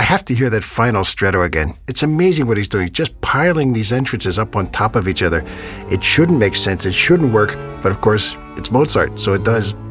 have to hear that final stretto again. It's amazing what he's doing, just piling these entrances up on top of each other. It shouldn't make sense. It shouldn't work. But of course, it's Mozart, so it does.